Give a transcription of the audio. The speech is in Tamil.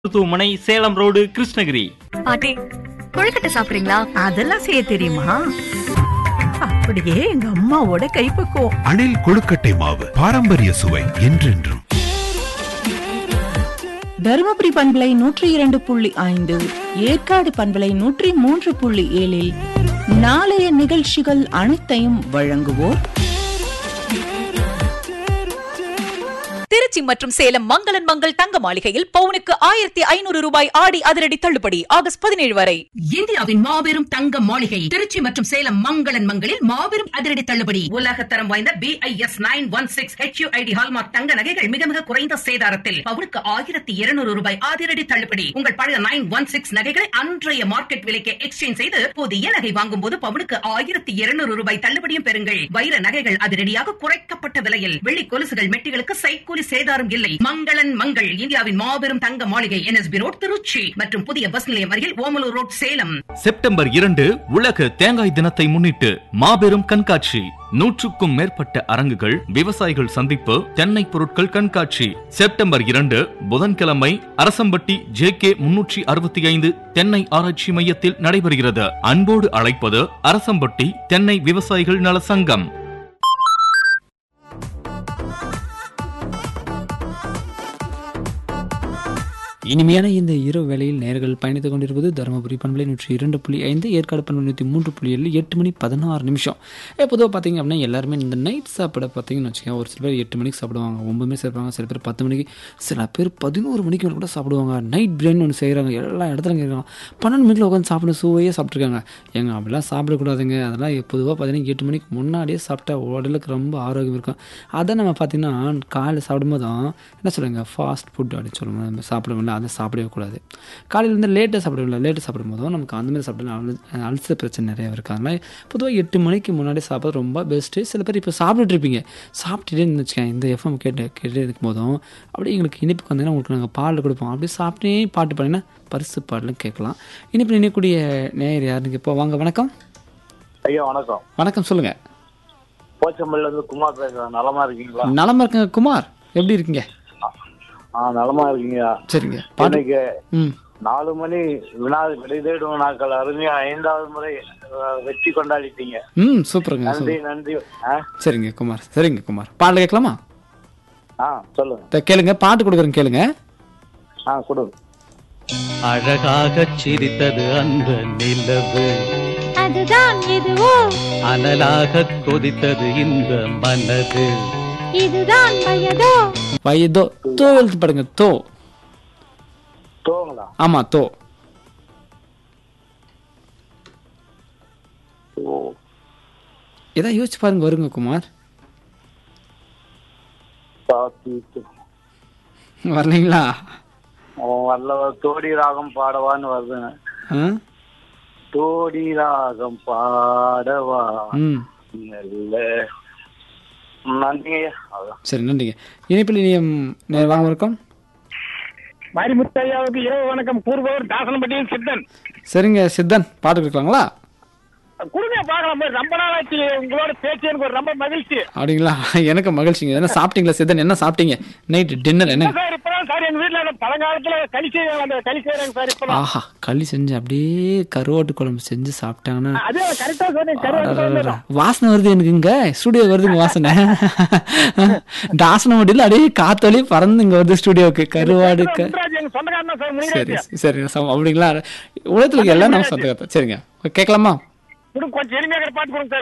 மருத்துவமனை, சேலம் ரோடு, கிருஷ்ணகிரி. பாட்டி, கொழுக்கட்டை சாப்பிடுறீங்களா? அதெல்லாம் செய்ய தெரியுமா? அப்படியே எங்க அம்மாவோட கைப்பக்குவம். அணில் கொழுக்கட்டை மாவு, பாரம்பரிய சுவை என்றென்றும். தருமபுரி பண்பலை 102.5, ஏற்காடு பண்பலை 103.7 நாளைய நிகழ்ச்சிகள் அனைத்தையும் வழங்குவோர் திருச்சி மற்றும் சேலம் மங்களன் மங்கள் தங்க மாளிகையில் பவுனுக்கு 1500 ரூபாய் ஆடி அதிரடி தள்ளுபடி ஆகஸ்ட் 17 வரை. இந்தியாவின் மாபெரும் தங்க மாளிகை திருச்சி மற்றும் சேலம் மங்களன் மங்களில் மாபெரும் அதிரடி தள்ளுபடி. உலகத்தரம் வாய்ந்த BIS 916 HUID ஹால்மார்க் தங்க நகைகள் மிக மிக குறைந்த சேதாரத்தில் பவுனுக்கு 1200 ரூபாய் அதிரடி தள்ளுபடி. உங்கள் பழைய 916 நகைகளை அன்றைய மார்க்கெட் விலைக்கு எக்ஸ்சேஞ்ச் செய்து புதிய நகை வாங்கும் போது பவுனுக்கு 1200 ரூபாய் தள்ளுபடியும் பெறுங்கள். வைர நகைகள் அதிரடியாக குறைக்கப்பட்ட விலையில், வெள்ளி கொலுசுகள் மெட்டிகளுக்கு சைக்கூலி சேதாரம் இல்லை. மங்களன் மங்கள் இந்தியாவின் மாபெரும் தங்க மாளிகை, NSB ரோட், திருச்சி மற்றும் புதிய பஸ் நிலையம் அருகில் ஓமலூர் ரோட், சேலம். செப்டம்பர் 2 உலக தேங்காய் தினத்தை முன்னிட்டு மாபெரும் கண்காட்சி. 100க்கும் மேற்பட்ட அரங்குகள், விவசாயிகள் சந்திப்பு, தென்னை பொருட்கள் கண்காட்சி. செப்டம்பர் 2 புதன்கிழமை அரசம்பட்டி JK 365 தென்னை ஆராய்ச்சி மையத்தில் நடைபெறுகிறது. அன்போடு அழைப்பது அரசம்பட்டி தென்னை விவசாயிகள் நல சங்கம். இனிமையான இந்த இரவு வேளையில் நேர்கள் பயணித்துக் கொண்டிருப்பது தருமபுரி பண்பலை 102.5, ஏற்காடு பண்பலை 103.7, 8 மணி 16 நிமிஷம். பொதுவாக பார்த்தீங்க அப்படின்னா எல்லாருமே இந்த நைட் சாப்பிட பார்த்தீங்கன்னு வச்சுக்கோங்க, ஒரு சில பேர் 8 மணிக்கு சாப்பிடுவாங்க, 9 மணிக்கு சாப்பிடுவாங்க, சில பேர் 10 மணிக்கு, சில பேர் 11 மணிக்கு கூட சாப்பிடுவாங்க. நைட் பிரியாணி ஒன்று செய்கிறாங்க, எல்லா இடத்துல கேட்குறாங்க. 12 மணிக்கு உட்காந்து சாப்பிட சுவையே சாப்பிட்ருக்காங்க. எங்க அப்படிலாம் சாப்பிடக்கூடாதுங்க. அதெல்லாம் பொதுவாக பார்த்தீங்கன்னா 8 மணிக்கு முன்னாடியே சாப்பிட்டா உடலுக்கு ரொம்ப ஆரோக்கியம் இருக்கும். அதை நம்ம பார்த்தீங்கன்னா காலையில் சாப்பிடும்போது தான் என்ன சொல்லுவாங்க, ஃபாஸ்ட் ஃபுட் அப்படின்னு சொல்லுவோம். நம்ம சாப்பிடுவோம்ல, அதை சாப்பிடவே கூடாது. காலையில் வந்து லேட்டாக சாப்பிடுவோம்ல, லேட்டாக சாப்பிடும் போதும் நமக்கு அந்தமாதிரி சாப்பிடலாம் அல்சர் பிரச்சனை நிறையா இருக்குது. அதனால் பொதுவாக 8 மணிக்கு முன்னாடி சாப்பிட்றது ரொம்ப பெஸ்ட்டு. சில பேர் இப்போ சாப்பிட்டுட்டு இருப்பீங்க, சாப்பிட்டுட்டே வச்சுக்கேன் இந்த FM கேட்டு இருக்கும் போதும் அப்படியே எங்களுக்கு இனிப்புக்கு வந்தீங்கன்னா உங்களுக்கு நாங்கள் பாலில் கொடுப்போம். அப்படியே சாப்பிட்டே பாட்டு பாடினா பரிசு பாடலும் கேட்கலாம். இனிப்பு நினைக்கக்கூடிய நேயர் யாருன்னு இப்போ வாங்க. வணக்கம் ஐயா. வணக்கம். வணக்கம், சொல்லுங்கள். போச்சம்பள்ளில இருந்து குமார் பேசுறேன். நலமா இருக்கீங்களா? நலமா இருக்குங்க குமார், எப்படி இருக்கீங்க? நலமா இருக்கீங்க. சரிங்க. இன்னைக்கு 4 மணி வினாடி தேடும் நாட்கள் அருமையா 5வது முறை வெற்றி கொண்டாடிட்டீங்க. சூப்பருங்க. நன்றி நன்றி. சரிங்க குமார், சரிங்க குமார், பாடல கேட்கலாமா? சொல்லுங்க. கேளுங்க, பாட்டு கொடுக்குறேன், கேளுங்க. கொடுங்க. அழகாக சிரித்தது அந்த நிலவு, அதுதான் எதுவோ அனலாக கொதித்தது இந்த மனது, இதுதான் வயதோ வயதோ. தோ எழுத்து பாடுங்க. தோ. தோங்களா? ஆமா, தோ. ஏதாவது யோசிச்சு பாருங்க, வருங்க குமார். வரலைங்களா? வரல. தோடி ராகம் பாடவான்னு வருதுங்க. தோடி ராகம் பாடவா. நன்றிங்க. சரி, நன்றிங்க. இணைப்பில் இனியம் வாங்க. வணக்கம். மாரிமுத்தையாவுக்கு இரவு வணக்கம் கூறுபவர் தாசனப்பட்டியில் சித்தன். சரிங்க சித்தன், பாட்டு கொடுக்கலாங்களா? கொடுங்க, பார்க்கலாம். ரொம்ப நாளாச்சு உங்களோட பேச்சு, எனக்கு ஒரு ரொம்ப மகிழ்ச்சி. அப்படிங்களா? எனக்கு மகிழ்ச்சிங்க. என்ன சாப்பிட்டீங்களா சித்தன்? என்ன சாப்பிட்டீங்க நைட் டின்னர்? என்ன சார் இப்பதான் சார் எங்க வீட்டுல பழங்காலத்துல களி செய்வாங்க, களி செய்யறாங்க சார் இப்ப. ஆஹா, களி செஞ்சு அப்படியே கருவாட்டு குழம்பு செஞ்சு சாப்பிட்டாங்கன்னா அதே கரெக்டா சொன்னீங்க. வாசனை வருது எனக்கு, இங்க ஸ்டுடியோ வருதுங்க வாசனை. தாசன முடியல, அப்படியே காத்தொலி பறந்து இங்க வருது ஸ்டுடியோக்கு. கருவாடு. சரி சரி, அப்படிங்களா? உலகத்துல எல்லாம் நம்ம சொந்தக்காரர். சரிங்க, கேட்கலாமா? கொஞ்சம் எளிமையாக பாட்டு கொடுங்க சார்.